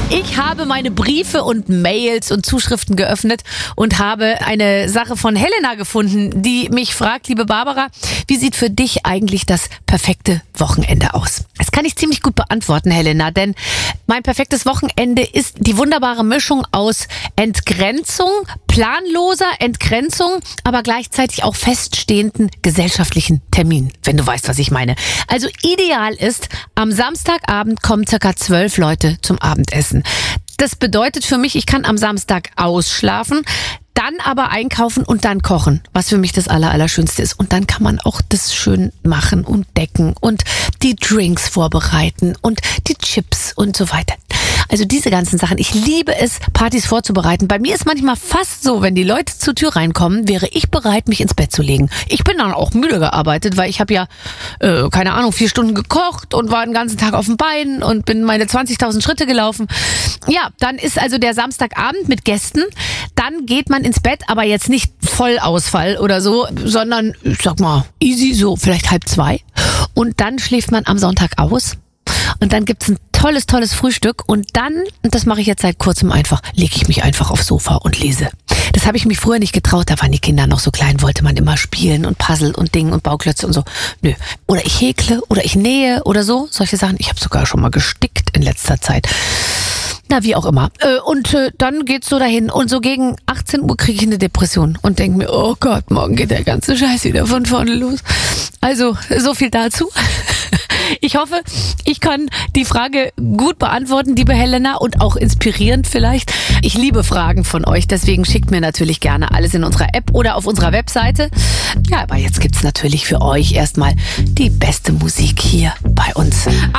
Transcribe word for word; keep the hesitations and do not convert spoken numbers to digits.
Ich habe meine Briefe und Mails und Zuschriften geöffnet und habe eine Sache von Helena gefunden, die mich fragt, liebe Barbara, wie sieht für dich eigentlich das perfekte Wochenende aus? Das kann ich ziemlich gut beantworten, Helena, denn mein perfektes Wochenende ist die wunderbare Mischung aus Entgrenzung, planloser Entgrenzung, aber gleichzeitig auch feststehenden gesellschaftlichen Terminen, wenn du weißt, was ich meine. Also ideal ist, am Samstagabend kommen circa zwölf Leute zum Abendessen. Das bedeutet für mich, ich kann am Samstag ausschlafen, dann aber einkaufen und dann kochen, was für mich das Aller, Allerschönste ist. Und dann kann man auch das schön machen und decken und die Drinks vorbereiten und die Chips und so weiter. Also diese ganzen Sachen. Ich liebe es, Partys vorzubereiten. Bei mir ist manchmal fast so, wenn die Leute zur Tür reinkommen, wäre ich bereit, mich ins Bett zu legen. Ich bin dann auch müde gearbeitet, weil ich habe ja, äh, keine Ahnung, vier Stunden gekocht und war den ganzen Tag auf den Beinen und bin meine zwanzigtausend Schritte gelaufen. Ja, dann ist also der Samstagabend mit Gästen. Dann geht man ins Bett, aber jetzt nicht Vollausfall oder so, sondern, ich sag mal, easy, so vielleicht halb zwei. Und dann schläft man am Sonntag aus. Und dann gibt's ein tolles, tolles Frühstück und dann, und das mache ich jetzt seit kurzem einfach, lege ich mich einfach aufs Sofa und lese. Das habe ich mich früher nicht getraut, da waren die Kinder noch so klein, wollte man immer spielen und Puzzle und Ding und Bauklötze und so. Nö. Oder ich häkle oder ich nähe oder so, solche Sachen. Ich habe sogar schon mal gestickt in letzter Zeit. Na, wie auch immer. Und dann geht's so dahin. Und so gegen achtzehn Uhr kriege ich eine Depression und denke mir, oh Gott, morgen geht der ganze Scheiß wieder von vorne los. Also, so viel dazu. Ich hoffe, ich kann die Frage gut beantworten, liebe Helena, und auch inspirierend vielleicht. Ich liebe Fragen von euch, deswegen schickt mir natürlich gerne alles in unserer App oder auf unserer Webseite. Ja, aber jetzt gibt's natürlich für euch erstmal die beste Musik hier bei uns.